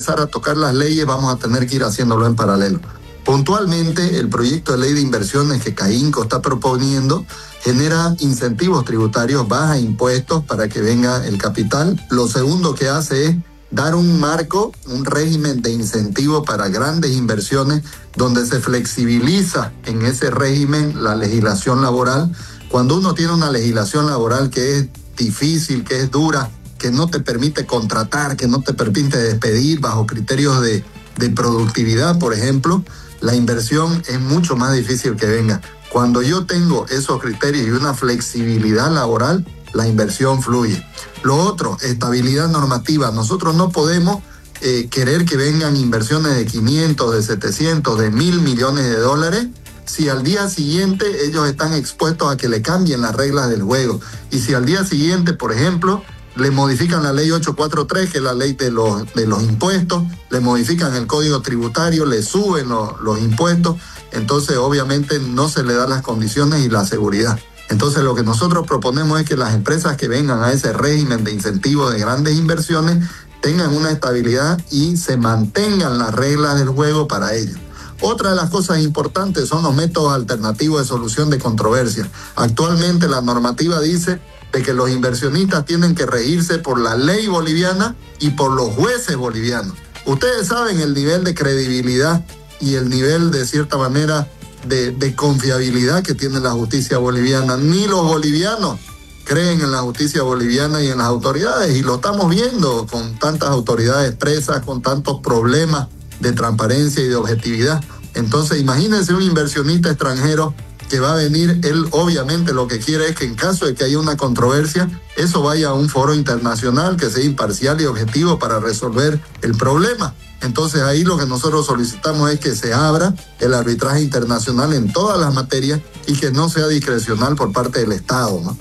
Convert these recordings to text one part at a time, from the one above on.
empezar a tocar las leyes, vamos a tener que ir haciéndolo en paralelo. Puntualmente, el proyecto de ley de inversiones que CAINCO está proponiendo genera incentivos tributarios, baja impuestos para que venga el capital. Lo segundo que hace es dar un marco, un régimen de incentivo para grandes inversiones, donde se flexibiliza en ese régimen la legislación laboral. Cuando uno tiene una legislación laboral que es difícil, que es dura, que no te permite contratar, que no te permite despedir bajo criterios de productividad, por ejemplo, la inversión es mucho más difícil que venga. Cuando yo tengo esos criterios y una flexibilidad laboral, la inversión fluye. Lo otro, estabilidad normativa. Nosotros no podemos querer que vengan inversiones de 500, de 700, de 1.000 millones de dólares si al día siguiente ellos están expuestos a que le cambien las reglas del juego. Y si al día siguiente, por ejemplo, le modifican la ley 843, que es la ley de los impuestos, le modifican el código tributario, le suben los impuestos, entonces obviamente no se le dan las condiciones y la seguridad. Entonces lo que nosotros proponemos es que las empresas que vengan a ese régimen de incentivo de grandes inversiones tengan una estabilidad y se mantengan las reglas del juego para ellos. Otra de las cosas importantes son los métodos alternativos de solución de controversias. Actualmente la normativa dice de que los inversionistas tienen que regirse por la ley boliviana y por los jueces bolivianos. Ustedes saben el nivel de credibilidad y el nivel, de cierta manera, de confiabilidad que tiene la justicia boliviana. Ni los bolivianos creen en la justicia boliviana y en las autoridades, y lo estamos viendo con tantas autoridades presas, con tantos problemas de transparencia y de objetividad. Entonces, imagínense un inversionista extranjero que va a venir, él obviamente lo que quiere es que en caso de que haya una controversia, eso vaya a un foro internacional que sea imparcial y objetivo para resolver el problema. Entonces ahí lo que nosotros solicitamos es que se abra el arbitraje internacional en todas las materias y que no sea discrecional por parte del Estado, ¿no?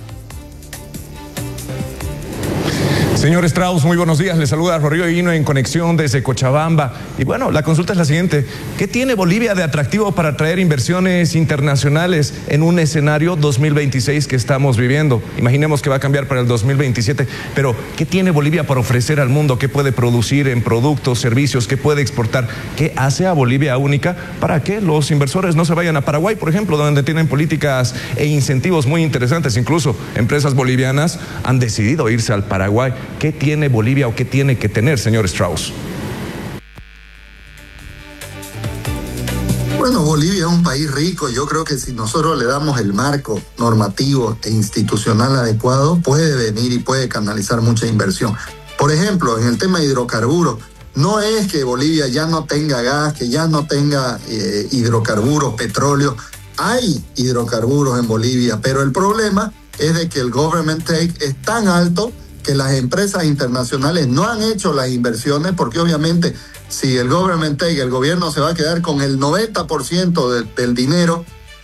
Señor Strauss, muy buenos días. Le saluda Rodrigo Hino en conexión desde Cochabamba. Y bueno, la consulta es la siguiente. ¿Qué tiene Bolivia de atractivo para atraer inversiones internacionales en un escenario 2026 que estamos viviendo? Imaginemos que va a cambiar para el 2027. Pero, ¿qué tiene Bolivia para ofrecer al mundo? ¿Qué puede producir en productos, servicios? ¿Qué puede exportar? ¿Qué hace a Bolivia única para que los inversores no se vayan a Paraguay, por ejemplo, donde tienen políticas e incentivos muy interesantes? Incluso empresas bolivianas han decidido irse al Paraguay. ¿Qué tiene Bolivia o qué tiene que tener, señor Strauss? Bueno, Bolivia es un país rico. Yo creo que si nosotros le damos el marco normativo e institucional adecuado, puede venir y puede canalizar mucha inversión. Por ejemplo, en el tema de hidrocarburos, no es que Bolivia ya no tenga gas, que ya no tenga hidrocarburos, petróleo. Hay hidrocarburos en Bolivia, pero el problema es de que el government take es tan alto que las empresas internacionales no han hecho las inversiones, porque obviamente si el government take, el gobierno se va a quedar con el 90% del dinero,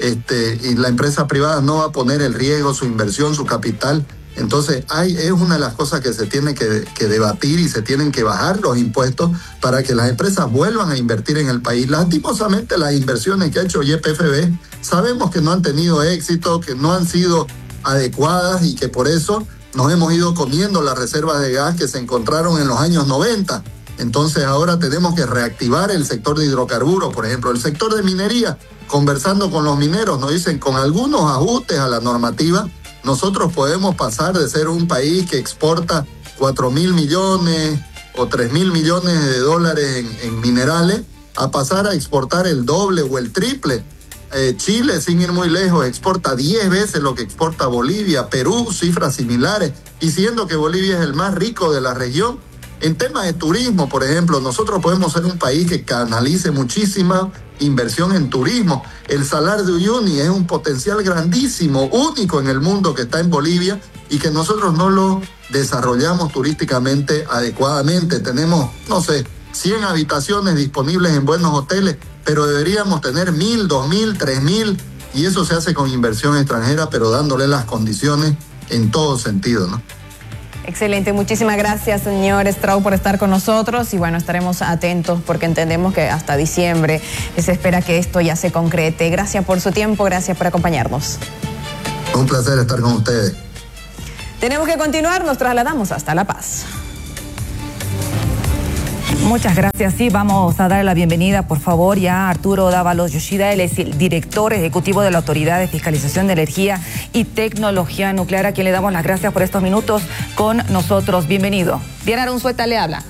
y la empresa privada no va a poner el riesgo, su inversión, su capital. Entonces es una de las cosas que se tiene que debatir, y se tienen que bajar los impuestos para que las empresas vuelvan a invertir en el país. Lastimosamente las inversiones que ha hecho YPFB sabemos que no han tenido éxito, que no han sido adecuadas, y que por eso nos hemos ido comiendo las reservas de gas que se encontraron en los años 90. Entonces ahora tenemos que reactivar el sector de hidrocarburos, por ejemplo. El sector de minería, conversando con los mineros, nos dicen con algunos ajustes a la normativa, nosotros podemos pasar de ser un país que exporta 4.000 millones o 3.000 millones de dólares en minerales, a pasar a exportar el doble o el triple. Chile, sin ir muy lejos, exporta 10 veces lo que exporta Bolivia. Perú, cifras similares, y siendo que Bolivia es el más rico de la región. En temas de turismo, por ejemplo, nosotros podemos ser un país que canalice muchísima inversión en turismo. El Salar de Uyuni es un potencial grandísimo, único en el mundo, que está en Bolivia, y que nosotros no lo desarrollamos turísticamente adecuadamente. Tenemos, 100 habitaciones disponibles en buenos hoteles, pero deberíamos tener 1.000, 2.000, 3.000, y eso se hace con inversión extranjera, pero dándole las condiciones en todo sentido, ¿no? Excelente, muchísimas gracias, señor Strauss, por estar con nosotros, y bueno, estaremos atentos porque entendemos que hasta diciembre se espera que esto ya se concrete. Gracias por su tiempo, gracias por acompañarnos. Un placer estar con ustedes. Tenemos que continuar, nos trasladamos hasta La Paz. Muchas gracias. Sí, vamos a dar la bienvenida, por favor, ya a Arturo Dávalos Yoshida. Él es el director ejecutivo de la Autoridad de Fiscalización de Energía y Tecnología Nuclear, a quien le damos las gracias por estos minutos con nosotros. Bienvenido. Diana Arunzueta le habla.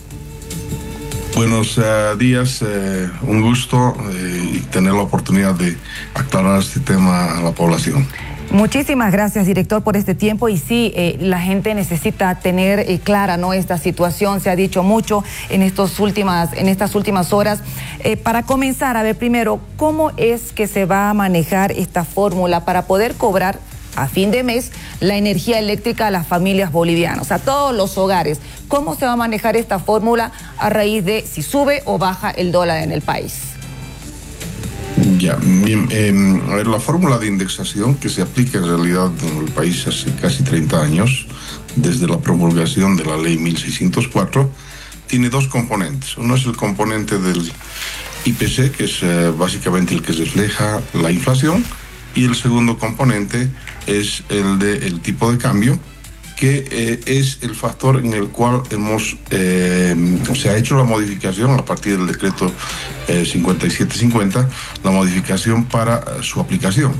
Buenos días, un gusto tener la oportunidad de aclarar este tema a la población. Muchísimas gracias, director, por este tiempo. Y sí, la gente necesita tener clara, ¿no?, esta situación. Se ha dicho mucho en estas últimas horas. Para comenzar, a ver, primero, ¿cómo es que se va a manejar esta fórmula para poder cobrar a fin de mes la energía eléctrica a las familias bolivianas, a todos los hogares? ¿Cómo se va a manejar esta fórmula a raíz de si sube o baja el dólar en el país? Ya, bien, a ver, la fórmula de indexación que se aplica en realidad en el país hace casi 30 años, desde la promulgación de la ley 1604, tiene dos componentes. Uno es el componente del IPC, que es básicamente el que refleja la inflación, y el segundo componente es el del tipo de cambio, que es el factor en el cual se ha hecho la modificación a partir del decreto 5750, la modificación para su aplicación.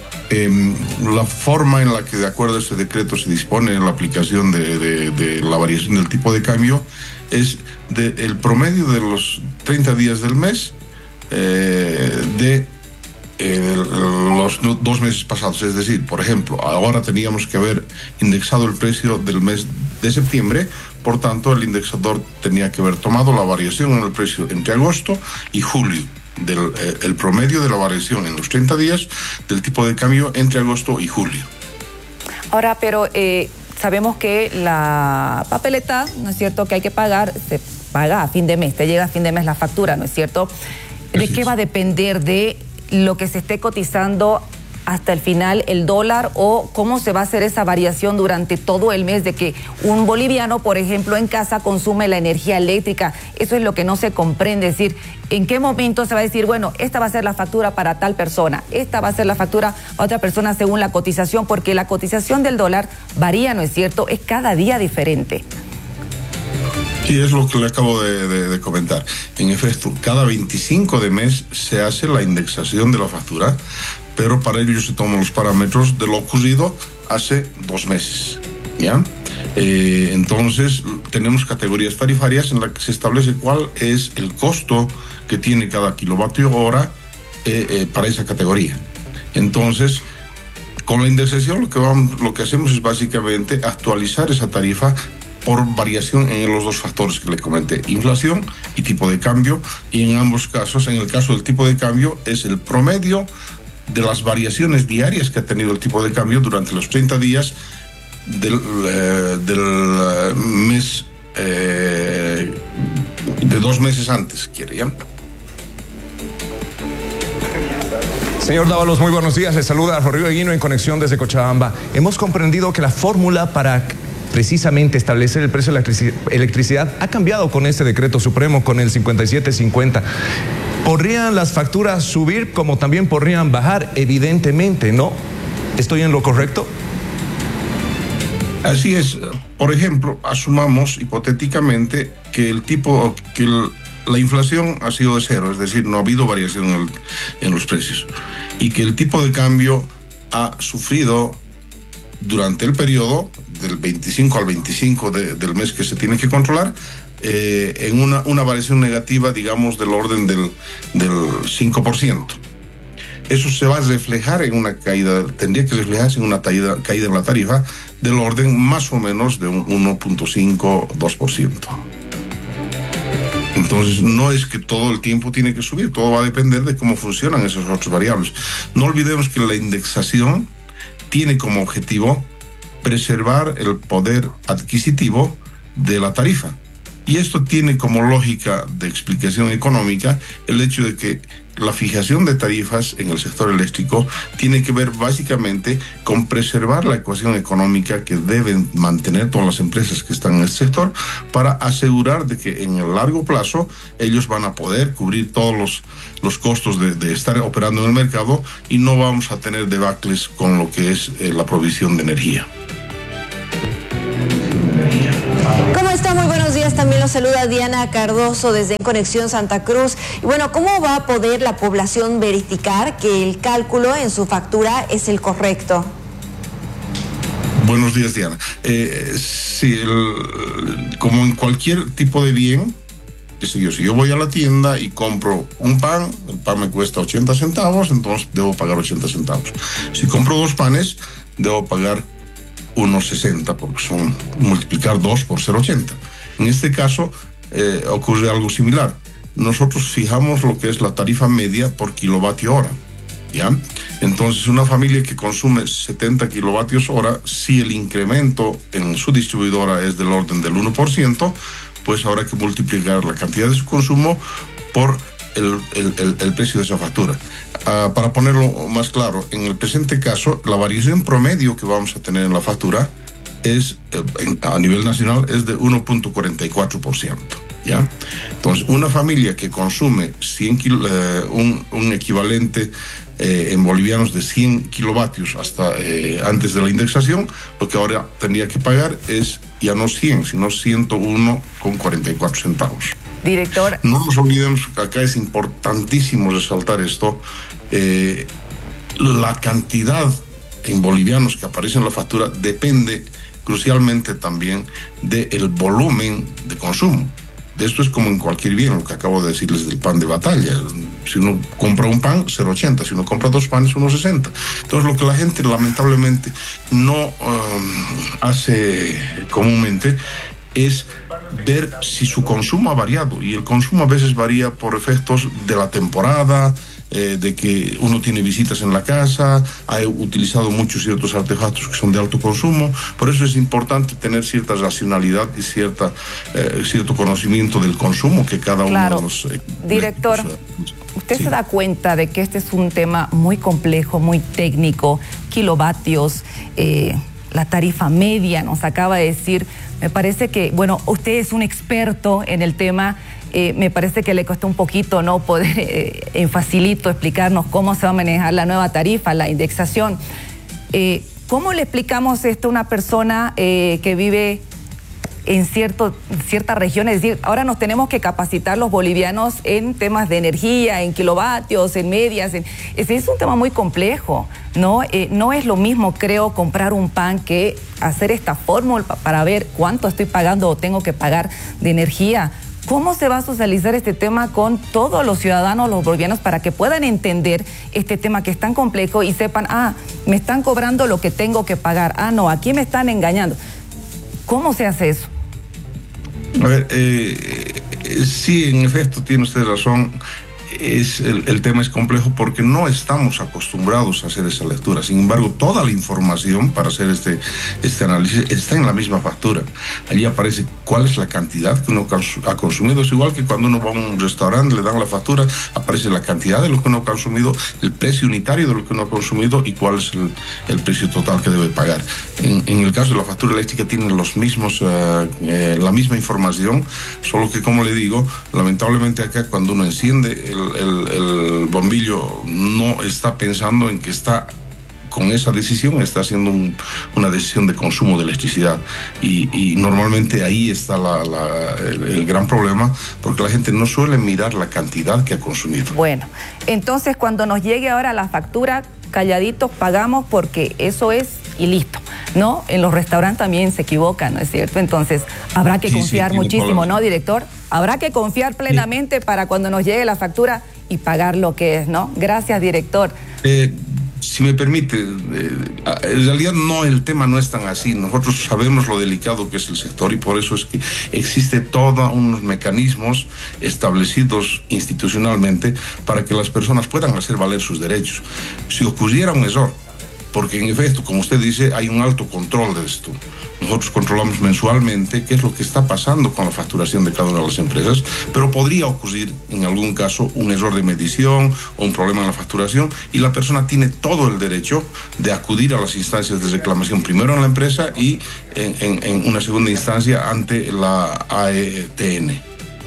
La forma en la que, de acuerdo a este decreto, se dispone la aplicación de la variación del tipo de cambio es el promedio de los 30 días del mes de los 2 meses pasados. Es decir, por ejemplo, ahora teníamos que haber indexado el precio del mes de septiembre, por tanto el indexador tenía que haber tomado la variación en el precio entre agosto y julio, el promedio de la variación en los 30 días del tipo de cambio entre agosto y julio. Ahora, pero sabemos que la papeleta, ¿no es cierto?, que hay que pagar, se paga a fin de mes, te llega a fin de mes la factura, ¿no es cierto? ¿De qué va a depender? ¿De lo que se esté cotizando hasta el final el dólar, o cómo se va a hacer esa variación durante todo el mes de que un boliviano, por ejemplo, en casa consume la energía eléctrica? Eso es lo que no se comprende, es decir, ¿en qué momento se va a decir, bueno, esta va a ser la factura para tal persona, esta va a ser la factura para otra persona según la cotización? Porque la cotización del dólar varía, ¿no es cierto? Es cada día diferente. Sí, es lo que le acabo de comentar. En efecto, cada 25 de mes se hace la indexación de la factura, pero para ello se toman los parámetros de lo ocurrido hace 2 meses, ¿ya? Entonces, tenemos categorías tarifarias en las que se establece cuál es el costo que tiene cada kilovatio hora para esa categoría. Entonces, con la indexación lo que hacemos es básicamente actualizar esa tarifa por variación en los dos factores que le comenté, inflación y tipo de cambio, y en ambos casos, en el caso del tipo de cambio, es el promedio de las variaciones diarias que ha tenido el tipo de cambio durante los 30 días del mes, de 2 meses antes, ¿quiere ya? Señor Dávalos, muy buenos días. Le saluda Rodrigo Eguino en Conexión desde Cochabamba. Hemos comprendido que la fórmula para precisamente establecer el precio de la electricidad ha cambiado con este decreto supremo, con el 5750. ¿Podrían las facturas subir como también podrían bajar? Evidentemente, ¿no? ¿Estoy en lo correcto? Así es. Por ejemplo, asumamos hipotéticamente que la inflación ha sido de 0, es decir, no ha habido variación en los precios, y que el tipo de cambio ha sufrido durante el periodo del 25 al 25 del mes que se tiene que controlar, en una variación negativa, digamos, del orden del 5%. Eso se va a reflejar en una caída, tendría que reflejarse en una caída en la tarifa del orden más o menos de un 1.5-2%. Entonces, no es que todo el tiempo tiene que subir, todo va a depender de cómo funcionan esos otros variables. No olvidemos que la indexación tiene como objetivo preservar el poder adquisitivo de la tarifa. Y esto tiene como lógica de explicación económica el hecho de que la fijación de tarifas en el sector eléctrico tiene que ver básicamente con preservar la ecuación económica que deben mantener todas las empresas que están en el sector, para asegurar de que en el largo plazo ellos van a poder cubrir todos los costos de estar operando en el mercado, y no vamos a tener debacles con lo que es la provisión de energía. ¿Cómo está? Muy buenos días. También los saluda Diana Cardoso desde Conexión Santa Cruz. Y bueno, ¿cómo va a poder la población verificar que el cálculo en su factura es el correcto? Buenos días, Diana. Sí, como en cualquier tipo de bien, si yo voy a la tienda y compro un pan, el pan me cuesta 80 centavos, entonces debo pagar 80 centavos. Si compro 2 panes, debo pagar unos 60, porque son multiplicar 2 por 0,80. En este caso, ocurre algo similar. Nosotros fijamos lo que es la tarifa media por kilovatio hora, ¿ya? Entonces, una familia que consume 70 kilovatios hora, si el incremento en su distribuidora es del orden del 1%, pues habrá que multiplicar la cantidad de su consumo por el precio de esa factura. Para ponerlo más claro, en el presente caso, la variación promedio que vamos a tener en la factura es, a nivel nacional, es de 1.44%. ¿Ya? Entonces, una familia que consume un equivalente en bolivianos de 100 kilovatios hasta antes de la indexación, lo que ahora tendría que pagar es ya no 100, sino 101,44 centavos. Director. No nos olvidemos que acá es importantísimo resaltar esto. La cantidad en bolivianos que aparece en la factura depende crucialmente también del volumen de consumo. Esto es como en cualquier bien, lo que acabo de decirles del pan de batalla. Si uno compra un pan, 0,80. Si uno compra 2 panes, 1,60. Entonces, lo que la gente lamentablemente no hace comúnmente es ver si su consumo ha variado. Y el consumo a veces varía por efectos de la temporada, de que uno tiene visitas en la casa, ha utilizado muchos ciertos artefactos que son de alto consumo. Por eso es importante tener cierta racionalidad y cierto conocimiento del consumo que cada uno de los... Director, ¿usted se da cuenta de que este es un tema muy complejo, muy técnico? Kilovatios, la tarifa media, nos acaba de decir. Me parece que, bueno, usted es un experto en el tema. Me parece que le costó un poquito, ¿no?, poder en facilito explicarnos cómo se va a manejar la nueva tarifa, la indexación. ¿Cómo le explicamos esto a una persona que vive en ciertas regiones? Es decir, ahora nos tenemos que capacitar los bolivianos en temas de energía, en kilovatios, en medias. Es un tema muy complejo, ¿no? No es lo mismo, creo, comprar un pan que hacer esta fórmula para ver cuánto estoy pagando o tengo que pagar de energía. ¿Cómo se va a socializar este tema con todos los ciudadanos, los bolivianos, para que puedan entender este tema que es tan complejo y sepan, me están cobrando lo que tengo que pagar, no, aquí me están engañando? ¿Cómo se hace eso? A ver, sí, en efecto, tiene usted razón. El tema es complejo porque no estamos acostumbrados a hacer esa lectura. Sin embargo, toda la información para hacer este análisis está en la misma factura. Allí aparece cuál es la cantidad que uno ha consumido. Es igual que cuando uno va a un restaurante, le dan la factura, aparece la cantidad de lo que uno ha consumido, el precio unitario de lo que uno ha consumido y cuál es el precio total que debe pagar. En el caso de la factura eléctrica tienen la misma información, solo que, como le digo, lamentablemente acá cuando uno enciende el bombillo no está pensando en que está con esa decisión, está haciendo una decisión de consumo de electricidad y normalmente ahí está el gran problema, porque la gente no suele mirar la cantidad que ha consumido. Bueno, entonces cuando nos llegue ahora la factura, calladitos pagamos porque eso es y listo, ¿no? En los restaurantes también se equivocan, ¿no es cierto? Entonces habrá que confiar muchísimo, ¿no, director? Habrá que confiar plenamente para cuando nos llegue la factura y pagar lo que es, ¿no? Gracias, director. Si me permite, en realidad el tema no es tan así. Nosotros sabemos lo delicado que es el sector y por eso es que existe todos unos mecanismos establecidos institucionalmente para que las personas puedan hacer valer sus derechos. Si ocurriera un error, porque en efecto, como usted dice, hay un alto control de esto. Nosotros controlamos mensualmente qué es lo que está pasando con la facturación de cada una de las empresas, pero podría ocurrir en algún caso un error de medición o un problema en la facturación y la persona tiene todo el derecho de acudir a las instancias de reclamación, primero en la empresa y en una segunda instancia ante la AETN.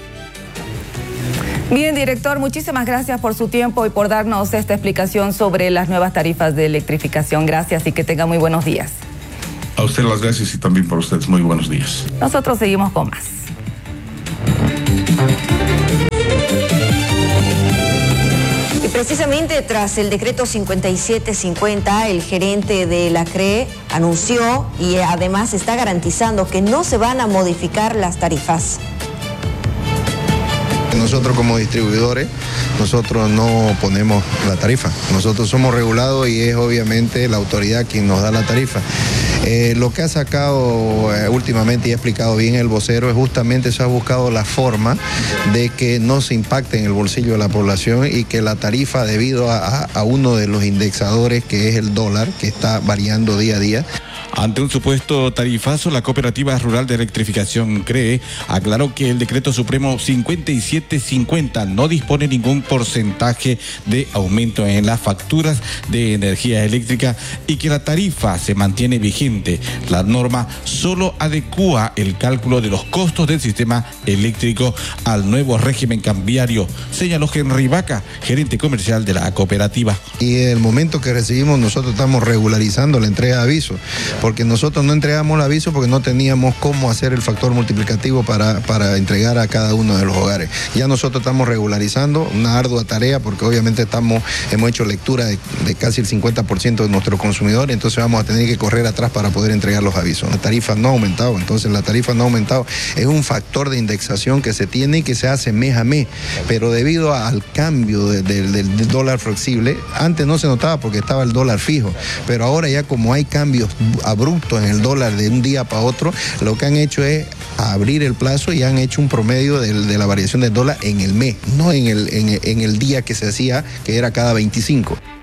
Bien, director, muchísimas gracias por su tiempo y por darnos esta explicación sobre las nuevas tarifas de electrificación. Gracias y que tenga muy buenos días. A usted las gracias y también para ustedes. Muy buenos días. Nosotros seguimos con más. Y precisamente tras el decreto 5750, el gerente de la CRE anunció y además está garantizando que no se van a modificar las tarifas. Nosotros como distribuidores, nosotros no ponemos la tarifa. Nosotros somos regulados y es obviamente la autoridad quien nos da la tarifa. Lo que ha sacado últimamente y ha explicado bien el vocero es justamente se ha buscado la forma de que no se impacte en el bolsillo de la población y que la tarifa, debido a uno de los indexadores que es el dólar, que está variando día a día. Ante un supuesto tarifazo, la Cooperativa Rural de Electrificación CRE aclaró que el decreto supremo 5750 no dispone ningún porcentaje de aumento en las facturas de energía eléctrica y que la tarifa se mantiene vigente. La norma solo adecúa el cálculo de los costos del sistema eléctrico al nuevo régimen cambiario, señaló Henry Vaca, gerente comercial de la cooperativa. Y en el momento que recibimos, nosotros estamos regularizando la entrega de aviso, porque nosotros no entregamos el aviso porque no teníamos cómo hacer el factor multiplicativo para entregar a cada uno de los hogares. Ya nosotros estamos regularizando, una ardua tarea, porque obviamente hemos hecho lectura de casi el 50% de nuestros consumidores, entonces vamos a tener que correr atrás para poder entregar los avisos. La tarifa no ha aumentado, entonces la tarifa no ha aumentado. Es un factor de indexación que se tiene y que se hace mes a mes, pero debido al cambio del dólar flexible, antes no se notaba porque estaba el dólar fijo, pero ahora ya como hay cambios abruptos en el dólar de un día para otro, lo que han hecho es abrir el plazo y han hecho un promedio de la variación del dólar en el mes, no en el día que se hacía, que era cada 25.